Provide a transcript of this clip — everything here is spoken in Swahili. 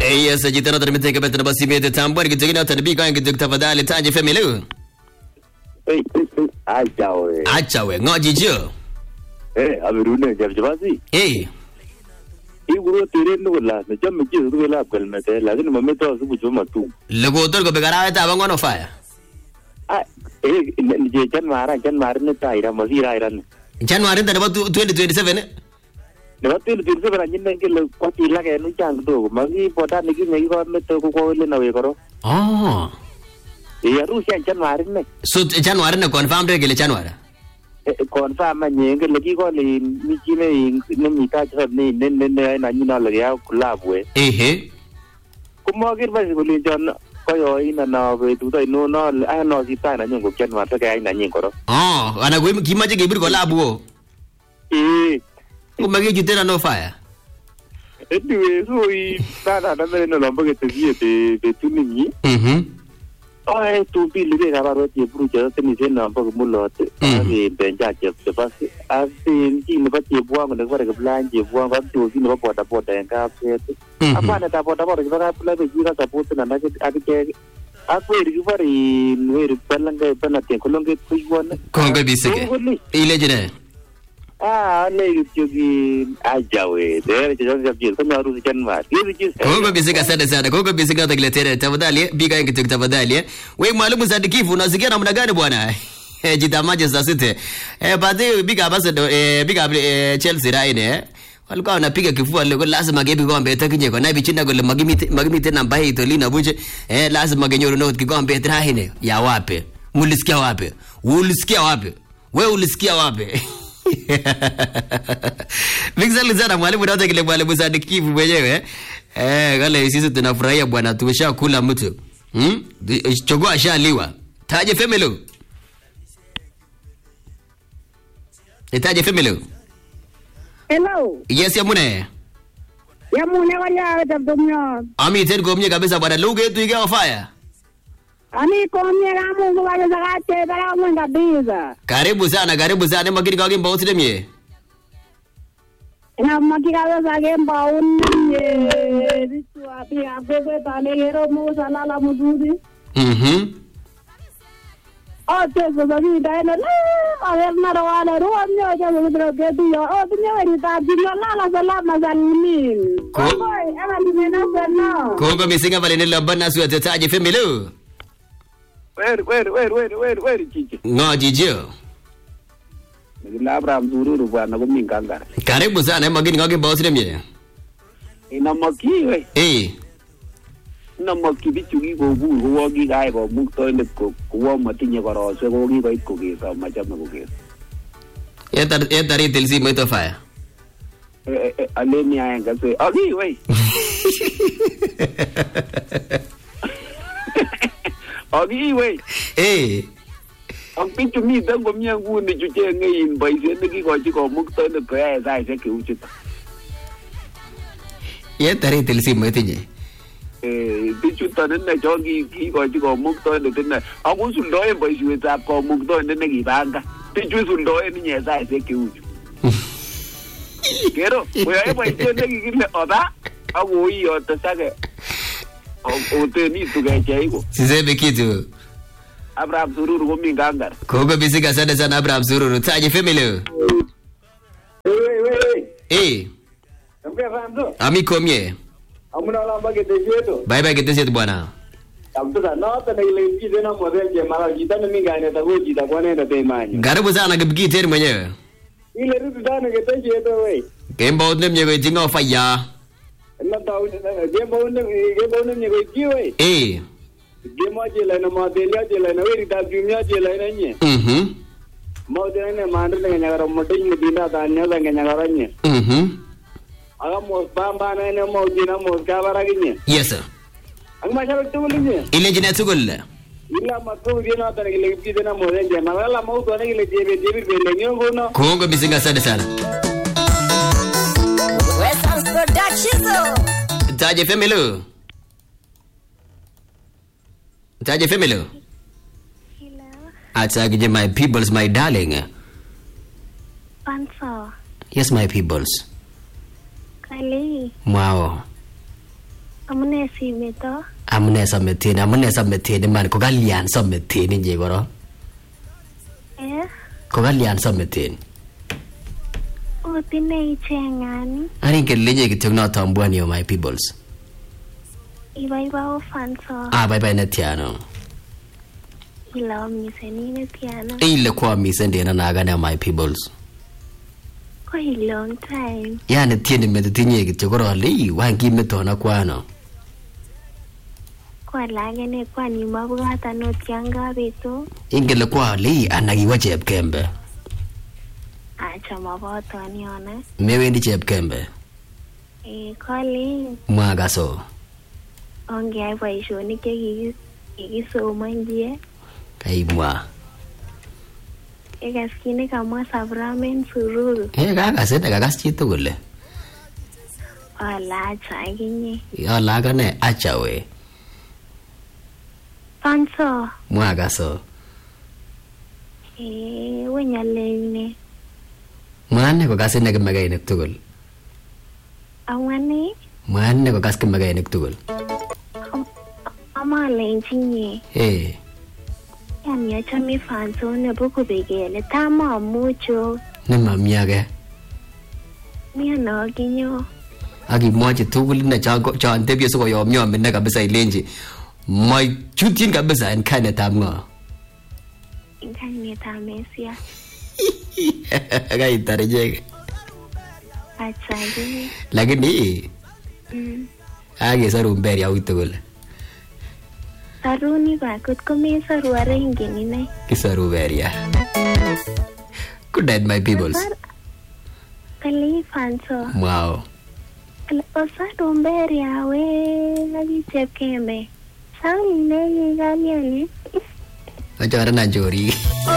Yes, jitana tunamteka betu na basi bete tambari kitegina tanibika ngituk tafadhali Taji FM leo. Acha we ngoji jo. Amerune jabjabasi. Iguro tere no la ne jam ji ru la galmete lakini mameto su bujo matu. Lego tor ko begara ta bango no fire. Je Januari ne taira masira iran. Januari da ba 2027 ne. Ne ba 2027 anyin ne ke ko ti la ke no chang do magi poda ne ki ne ko meto ko le na we koro. Oh. Ya ru Januari ne. So Januari ne confirm de ke le Januari. Confirm nye ke le ki ko le mi ki ne mi ta chab ne na ni na le ya kula bwe. Kuma gir ba ko le jan ko yo ina na be tu dai no no si ta na nyong ko Januari ta ke na nyin koro. Oh, ana gwe ki ma je ke bir ko labu o. Kuma ge jutena no fire. Anyway, so ta na no lomba ke te be tu ni. Tu pi le ga ba ro ti bru ja te ni se na ba mu lo te. Ni ben ja je se ba se. A se ni ne ba ti bua ne ba ga plan je bua ba tu ni ba poda en ka pe. Apa na ta poda ga pla be ji ga ta pu na na ke a ke a ko ri ba ri no ri pelang ga pa na te ko long ke ku won. Ko ga bi se ke. Ile jine. Le yuki ajawe de je je ko na ru Januari. Ko bi se ka sana ko bi se ka tagletere tafadhali biga ingituk tafadhali. Wewe mwalimu Sadikifu unasikia namna gani bwana? Jitamaje sasa site. Baadhi biga basi biga Chelsea raine walikuwa wanapiga kifua leo lazima gebi gombe takinye kwa nabi chinda gole magimite namba hii tolina buje lazima genyoro no kigombe traine ya wapi? Mulisikia wapi? Wewe ulisikia wapi? Mixali sana mwalimu ndio kile mwalimu Sadikifu mwenyewe kale sisi tunafurahia bwana tumeshakula mtu chogoa ashaliwa Taji FM Taji FM Hello. Yes Yamune Wala tabdomyo. Ami ten komye kabisa bwana lugha yetu ikawa fire. Ami komye na Mungu wale zakate bara Mungu kabisa. Karibu sana magiri kwa kimba usile mie. Na makika za gemba unye vitu api abebe tale hero musa lala mududi. Teso zabi daena la averna rawala ruamyo ja mudro gediyo binyo ta binyo lala salama zalimin. Koi ama nimena sana. Kongo misinga vale nela bana su Taji FM leo. Where chichi. No jijo. La Abraham Zururu bwana ko minganga. Karibu sana magini ngake boss mie. Ina makiwe. Na makibi chugi go bu go wogi gai go mukto ile ko wo matinye koro se go gi ko ikko ge sa machame go ge. Eta ritel si moito fire. Ale ni anga se. Agi we. Agi we. Ang pintu mi dango miangu ni chuche ngayin baise ne ki ko mukto ne pe sai se ki uchi. Eta ritel si moitinye. Pintu tanen na jogi ki ko mukto ne tena. Amu sundo e baise ta ko mukto ne ne ki banga. Pintu sundo e ni nye sai se ki uchi. Kero, we ai baise ne ki le oda. Awu yo ta sage. O te ni tu ga chaigo. Siseme kitu. Abraham Zururu ko minganga. Kongo bisika sana Abraham Zururu. Taji FM leo. Ami komye. Amuna lamba ke desieto. Bye ke bwana. Abdulla no ta ile ngi na morenje mara jitana mingane ta goji ta kwane na temanyo. Karibu sana kibikiteri mwenyewe. Ile rutu dana ke desieto we. Kemba odne mnyego jinga faya. Na ta gemba onne mnyego kiwe. Gemo jela na modelia jela na weri ta jumia jela na nye. Modela ne mandre ne nyagara model ni dinda ta nya da nyagara nye. Aga mos bamba ne modina mos ka baragnya. Yes sir. Ang masha tugulnya. Ile jina tugulla. Illa makko dina ta ne le dina model je mala mau to ne le jebe be le nyo no. Kongo bisinga sana. West Production. Taji FM leo. Taji FM leo. Hello. Atagije my peoples, my darling. Panso. Yes, my peoples. Kali. Wow. Amune simeto. Amune sameten iman ko kalyan sameten inye koro. Ko kalyan sameten. Otine ichengani. Ani kelenye kityo notambwani my peoples. Ibaiba ofanso. Bye netiano. Ila miseni netiano. Ile kwa misende na nagane my peoples. Kwa a long time. Yani tieni metinye kityo koro le wangi metona kwano. Kwa lagene kwa ni mabugata notianga beto. Ingele kwa le anagiwa Chepkembe. Acha maboto aniona. Mewendi Chepkembe. Kali. Mwagaso. Onge boisionik chekikisomonjie. Kaimwa. Egas kine kamwa Sabramen Sururu. Kakasete kakas chitugul. Ala acha akinye. Ala akane acha we. Panso. Mwagaso. Wenyalene. Mwane ko kasine kimagainik tugul. Awani? Mwane ko kas kimagainik tugul. Amalenjinye. Yani achame fanso nebo kubegele tama mucho. Ne mamiage. Miano kinyo. Akimwachi tugul ne chan tebye sikoyomyo amine kabisa ilenji. Mai chutin kabisa en kainetab ngo. En kainetab Mesia. Kaitare jeke. Achage. Lakini saru mberi au tugul. Saruni bakut kome saru arengeni nai. Kisaru beria. Good night my peoples. Kali fanso. Wow. Saru mberi awe lagi Chepkembe. Saru negi gani. Achara na jori.